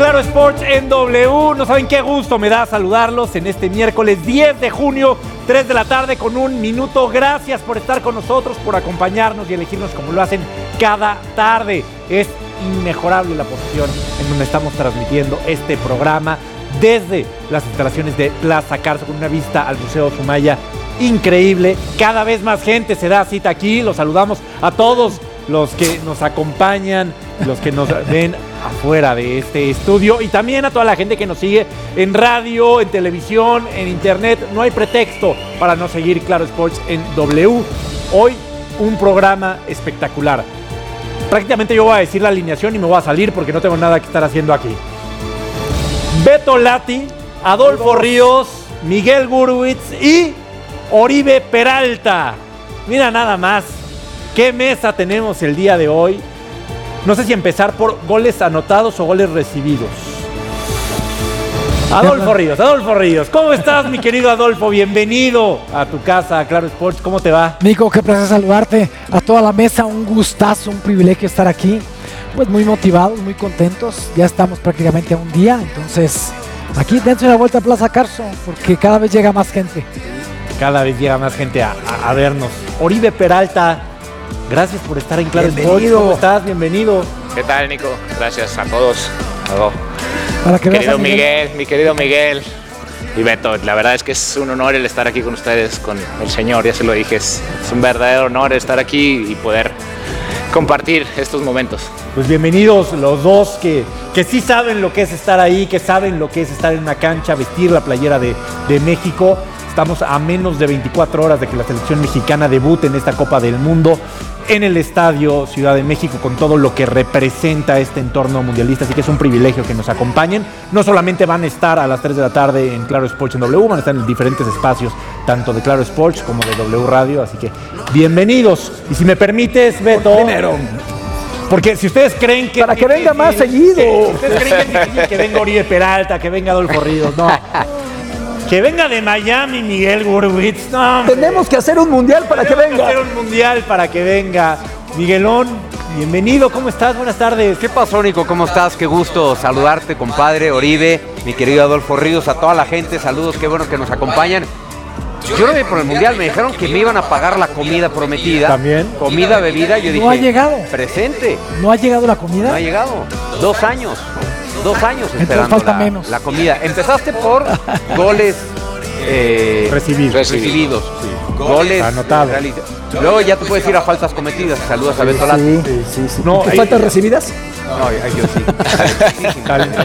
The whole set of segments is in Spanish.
Claro Sports en W. No saben qué gusto me da saludarlos en este miércoles 10 de junio, 3 de la tarde con 1 minuto. Gracias por estar con nosotros, por acompañarnos y elegirnos como lo hacen cada tarde. Es inmejorable la posición en donde estamos transmitiendo este programa desde las instalaciones de Plaza Carso con una vista al Museo Sumaya increíble. Cada vez más gente se da cita aquí. Los saludamos a todos los que nos acompañan, los que nos ven afuera de este estudio y también a toda la gente que nos sigue en radio, en televisión, en internet. No hay pretexto para no seguir Claro Sports en W. Hoy un programa espectacular. Prácticamente yo voy a decir la alineación y me voy a salir porque no tengo nada que estar haciendo aquí. Beto Lati, Adolfo Ríos, Miguel Gurwitz y Oribe Peralta. Mira nada más qué mesa tenemos el día de hoy. No sé si empezar por goles anotados o goles recibidos. Adolfo Ríos. ¿Cómo estás, mi querido Adolfo? Bienvenido a tu casa, a Claro Sports. ¿Cómo te va? Nico, qué placer saludarte. A toda la mesa, un gustazo, un privilegio estar aquí. Pues muy motivados, muy contentos. Ya estamos prácticamente a un día. Entonces, aquí dense una vuelta a Plaza Carso, porque cada vez llega más gente. Cada vez llega más gente a vernos. Oribe Peralta, gracias por estar en Claro Sports. ¿Cómo estás? Bienvenido. ¿Qué tal, Nico? Gracias a todos. Para que Querido Miguel, mi querido Miguel y Beto, la verdad es que es un honor el estar aquí con ustedes, con el señor, ya se lo dije, es un verdadero honor estar aquí y poder compartir estos momentos. Pues bienvenidos los dos que sí saben lo que es estar ahí, que saben lo que es estar en una cancha, vestir la playera de México. Estamos a menos de 24 horas de que la selección mexicana debute en esta Copa del Mundo en el Estadio Ciudad de México con todo lo que representa este entorno mundialista, así que es un privilegio que nos acompañen. No solamente van a estar a las 3 de la tarde en Claro Sports en W, van a estar en diferentes espacios, tanto de Claro Sports como de W Radio, así que bienvenidos. Y si me permites, Beto, porque si ustedes creen que... Para que venga más seguido. Si ustedes creen que es difícil que venga Oribe Peralta, que venga Adolfo Ríos, no. Que venga de Miami Miguel Gurwitz. No, tenemos que hacer un mundial para que venga. Hacer un mundial para que venga. Miguelón, bienvenido. ¿Cómo estás? Buenas tardes. ¿Qué pasó, Nico? ¿Cómo estás? Qué gusto saludarte, compadre Oribe, mi querido Adolfo Ríos, a toda la gente. Saludos, qué bueno que nos acompañan. Yo no vi por el mundial, me dijeron que me iban a pagar la comida prometida. ¿También? Comida, bebida, yo dije... No ha llegado. Presente. ¿No ha llegado la comida? No ha llegado. 2 años. 2 años esperando falta menos. La comida. Empezaste por goles recibidos. Sí. Goles anotados. Luego ya te puedes ir a faltas cometidas. Saludos a Beto Lati. Sí. No, ¿Faltas recibidas? No, yo sí.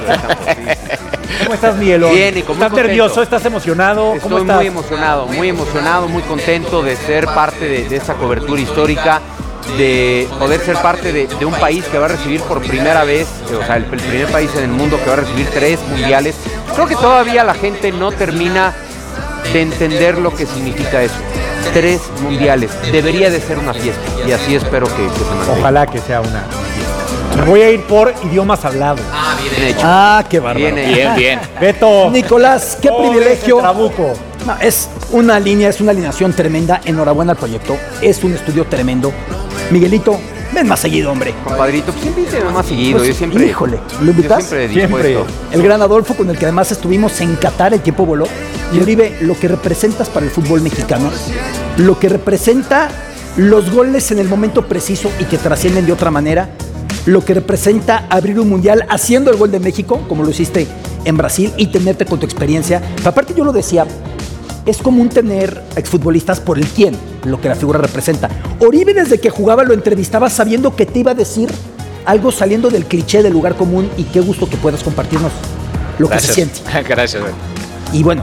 ¿Cómo estás, Miguelón? Bien, Nico, muy ¿Estás contento. nervioso? ¿Estás emocionado? ¿Cómo Estoy estás? muy emocionado, muy contento de ser parte de esta cobertura histórica, de poder ser parte de un país que va a recibir por primera vez, o sea, el primer país en el mundo que va a recibir 3 mundiales. Creo que todavía la gente no termina de entender lo que significa eso. 3 mundiales. Debería de ser una fiesta y así espero que se mantenga. Ojalá que sea una fiesta. Me voy a ir por idiomas hablados. Bien hecho. Qué bárbaro. Bien. Beto. Nicolás, qué privilegio. Trabuco. No, es una alineación tremenda. Enhorabuena al proyecto. Es un estudio tremendo. Miguelito, ven más seguido, hombre. Compadrito, pues siempre te más seguido. Pues, Yo siempre. híjole, ¿lo invitas? Yo siempre dispuesto. El gran Adolfo, con el que además estuvimos en Qatar, el tiempo voló. Y Oribe, lo que representas para el fútbol mexicano, lo que representa los goles en el momento preciso y que trascienden de otra manera, lo que representa abrir un mundial haciendo el gol de México, como lo hiciste en Brasil, y tenerte con tu experiencia. Pero aparte yo lo decía, es común tener exfutbolistas por el quién, lo que la figura representa. Oribe, desde que jugaba, lo entrevistaba sabiendo que te iba a decir algo saliendo del cliché del lugar común, y qué gusto que puedas compartirnos lo que se siente. Gracias, Beto. Y bueno,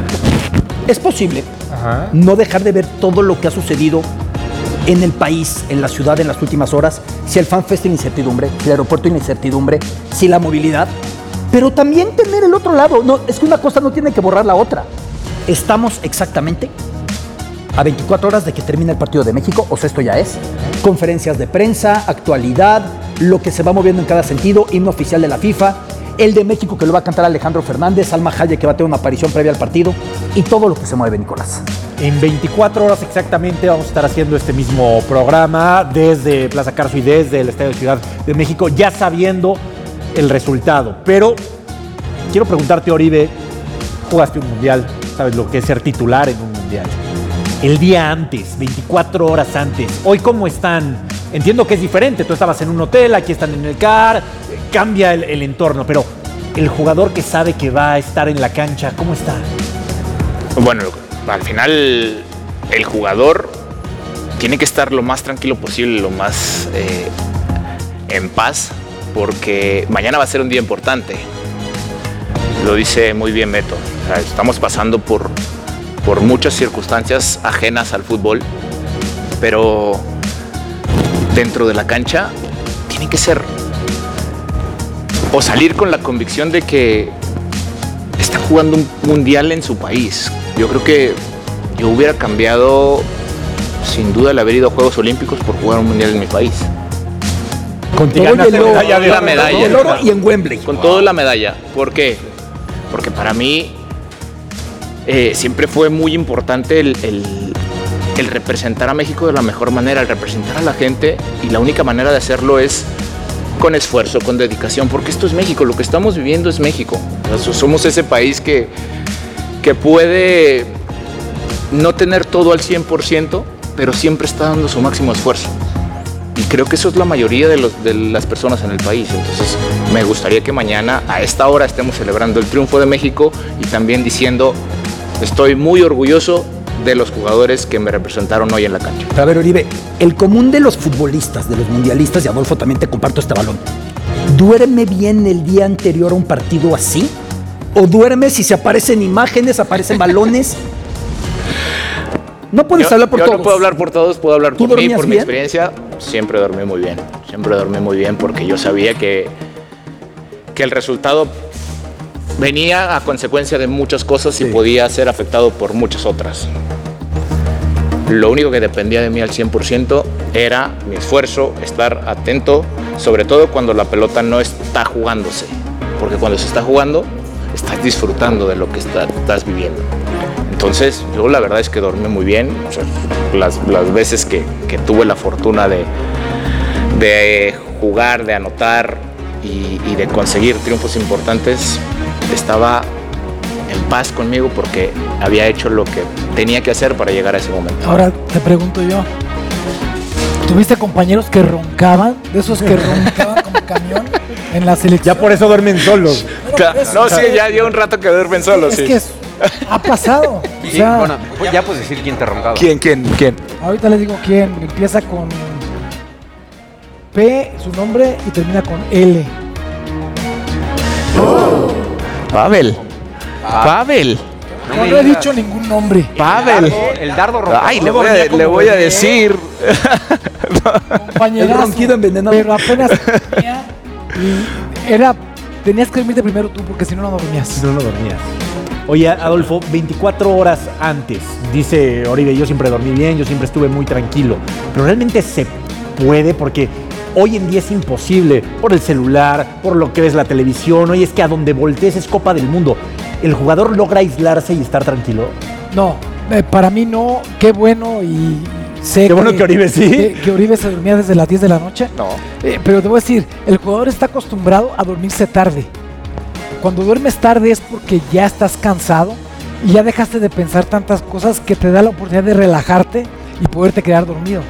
es posible no dejar de ver todo lo que ha sucedido en el país, en la ciudad, en las últimas horas, si el FanFest en incertidumbre, si el aeropuerto en incertidumbre, si la movilidad, pero también tener el otro lado. No, es que una cosa no tiene que borrar la otra. Estamos exactamente a 24 horas de que termine el partido de México, o sea, esto ya es conferencias de prensa, actualidad, lo que se va moviendo en cada sentido, himno oficial de la FIFA, el de México que lo va a cantar Alejandro Fernández, Salma Hayek que va a tener una aparición previa al partido, y todo lo que se mueve, Nicolás. En 24 horas exactamente vamos a estar haciendo este mismo programa desde Plaza Carso y desde el Estadio Ciudad de México, ya sabiendo el resultado. Pero quiero preguntarte, Oribe, jugaste un mundial, sabes lo que es ser titular en un mundial. El día antes, 24 horas antes, ¿hoy cómo están? Entiendo que es diferente, tú estabas en un hotel, aquí están en el CAR, cambia el entorno, pero el jugador que sabe que va a estar en la cancha, ¿cómo está? Bueno, al final el jugador tiene que estar lo más tranquilo posible, lo más en paz, porque mañana va a ser un día importante. Lo dice muy bien Beto. O sea, estamos pasando por muchas circunstancias ajenas al fútbol, pero dentro de la cancha tiene que ser o salir con la convicción de que está jugando un mundial en su país. Yo creo que yo hubiera cambiado sin duda el haber ido a Juegos Olímpicos por jugar un mundial en mi país. Con todo la medalla, el oro y en Wembley. Con todo la medalla. ¿Por qué? Porque para mí siempre fue muy importante el representar a México de la mejor manera, el representar a la gente, y la única manera de hacerlo es con esfuerzo, con dedicación, porque esto es México, lo que estamos viviendo es México. O sea, somos ese país que puede no tener todo al 100%, pero siempre está dando su máximo esfuerzo. Y creo que eso es la mayoría de las personas en el país. Entonces me gustaría que mañana a esta hora estemos celebrando el triunfo de México y también diciendo, estoy muy orgulloso de los jugadores que me representaron hoy en la cancha. A ver, Oribe, el común de los futbolistas, de los mundialistas, y Adolfo también te comparto este balón, ¿duerme bien el día anterior a un partido así? ¿O duerme si se aparecen imágenes, aparecen balones? No puedes hablar por todos. Yo no puedo hablar por todos, puedo hablar por mí, por mi bien? experiencia. Siempre dormí muy bien, porque yo sabía que el resultado venía a consecuencia de muchas cosas y podía ser afectado por muchas otras. Lo único que dependía de mí al 100% era mi esfuerzo, estar atento, sobre todo cuando la pelota no está jugándose, porque cuando se está jugando, estás disfrutando de lo que estás viviendo. Entonces, yo la verdad es que dormí muy bien. O sea, las veces que tuve la fortuna de jugar, de anotar y de conseguir triunfos importantes, estaba en paz conmigo porque había hecho lo que tenía que hacer para llegar a ese momento. Ahora te pregunto yo, ¿tuviste compañeros que roncaban? De esos que roncaban como camión en la selección. Ya por eso duermen solos. No, sí, ya lleva un rato que duermen solos. Es que ha pasado. O sea, bueno, ya puedes decir quién te ha roncado. ¿Quién? ahorita les digo quién. Empieza con P, su nombre, y termina con L. Pavel. No he dicho ningún nombre. Pavel. El dardo roncado. Ay, le voy a decir. Compañerazo, El ronquido envenenado. pero apenas tenía y tenías que dormirte primero tú porque si no, no dormías. No dormías. Oye, Adolfo, 24 horas antes, dice Oribe, yo siempre dormí bien, yo siempre estuve muy tranquilo. Pero realmente se puede porque hoy en día es imposible por el celular, por lo que ves la televisión. Hoy es que a donde voltees es Copa del Mundo. ¿El jugador logra aislarse y estar tranquilo? No, para mí no. Qué bueno y sé Qué bueno que Oribe sí. que Oribe se dormía desde las 10 de la noche. No. Pero te voy a decir, el jugador está acostumbrado a dormirse tarde. Cuando duermes tarde es porque ya estás cansado y ya dejaste de pensar tantas cosas que te da la oportunidad de relajarte y poderte quedar dormido.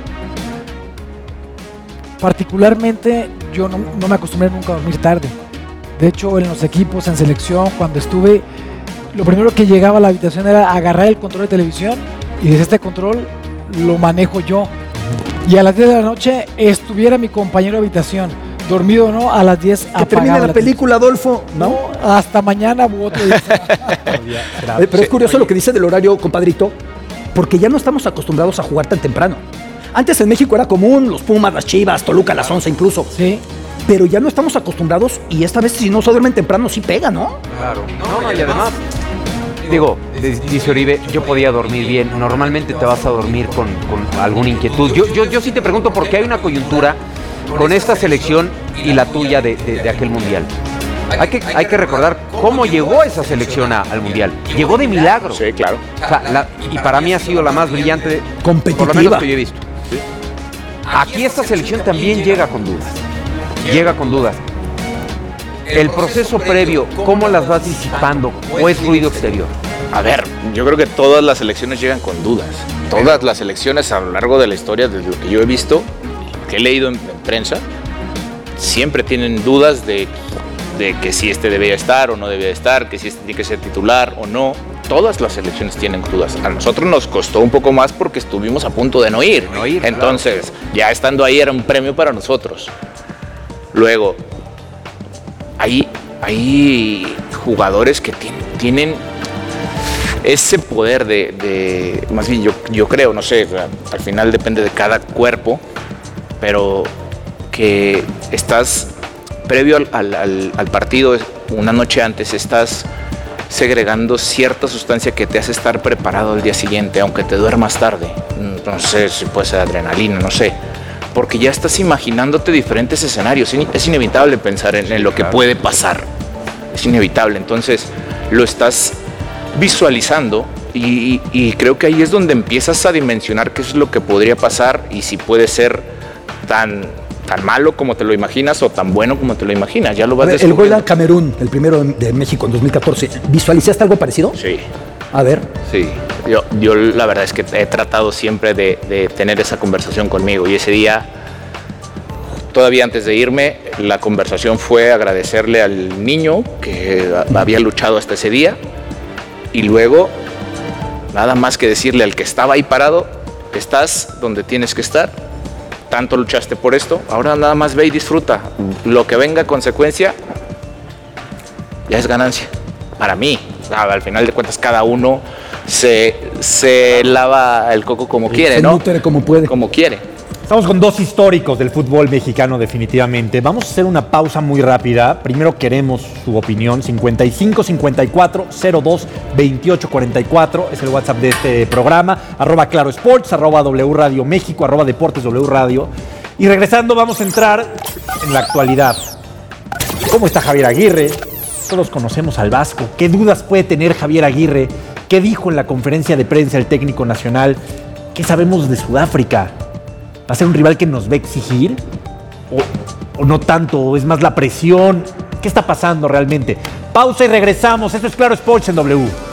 Particularmente yo no me acostumbré nunca a dormir tarde. De hecho, en los equipos, en selección, cuando estuve, lo primero que llegaba a la habitación era agarrar el control de televisión y desde este control lo manejo yo. Y a las 10 de la noche estuviera mi compañero de habitación, dormido o no, a las 10 Que termine la película, Adolfo, ¿no? Hasta mañana u otro día. Pero es curioso lo que dice del horario, compadrito, porque ya no estamos acostumbrados a jugar tan temprano. Antes en México era común, los Pumas, las Chivas, Toluca a las 11 incluso. Sí. Pero ya no estamos acostumbrados y esta vez si no se duermen temprano sí pega, ¿no? Claro. No, y además, digo, dice Oribe, yo podía dormir bien. Normalmente te vas a dormir con alguna inquietud. Yo sí te pregunto por qué hay una coyuntura con esta selección y la tuya de aquel mundial. Hay que recordar cómo llegó esa selección al mundial. Llegó de milagro. Sí, claro. O sea, y para mí ha sido la más brillante, Competitiva. por lo menos que yo he visto. ¿Sí? Aquí esta selección también llega con dudas. El proceso previo, ¿cómo las vas disipando? ¿O es ruido exterior? A ver, yo creo que todas las elecciones llegan con dudas. Todas las elecciones a lo largo de la historia, desde lo que yo he visto, que he leído en prensa, siempre tienen dudas de que si este debía estar o no debía estar, que si este tiene que ser titular o no. Todas las elecciones tienen dudas. A nosotros nos costó un poco más porque estuvimos a punto de no ir. Entonces, ya estando ahí era un premio para nosotros. Luego, hay jugadores que tienen ese poder más bien yo creo, no sé, al final depende de cada cuerpo, pero que estás previo al partido, una noche antes, estás segregando cierta sustancia que te hace estar preparado al día siguiente, aunque te duermas tarde. No sé si puede ser adrenalina, no sé. Porque ya estás imaginándote diferentes escenarios. Es inevitable pensar en lo que puede pasar. Es inevitable. Entonces lo estás visualizando y creo que ahí es donde empiezas a dimensionar qué es lo que podría pasar y si puede ser tan malo como te lo imaginas o tan bueno como te lo imaginas. Ya lo vas descubriendo. El gol a Camerún, el primero de México en 2014, ¿visualizaste algo parecido? Sí. A ver. Sí, yo la verdad es que he tratado siempre de tener esa conversación conmigo y ese día, todavía antes de irme, la conversación fue agradecerle al niño que había luchado hasta ese día y luego nada más que decirle al que estaba ahí parado, estás donde tienes que estar, tanto luchaste por esto, ahora nada más ve y disfruta, lo que venga a consecuencia ya es ganancia, para mí. Al final de cuentas cada uno se lava el coco como quiere, ¿no? Se nutre como puede. Como quiere. Estamos con dos históricos del fútbol mexicano definitivamente. Vamos a hacer una pausa muy rápida. Primero queremos su opinión. 55 54 02 28 44 es el WhatsApp de este programa. @Claro Sports, @W Radio México, @Deportes W Radio. Y regresando vamos a entrar en la actualidad. ¿Cómo está Javier Aguirre? Todos conocemos al Vasco. ¿Qué dudas puede tener Javier Aguirre? ¿Qué dijo en la conferencia de prensa el técnico nacional? ¿Qué sabemos de Sudáfrica? ¿Va a ser un rival que nos va a exigir? ¿O no tanto? ¿O es más la presión? ¿Qué está pasando realmente? Pausa y regresamos. Esto es Claro Sports en W.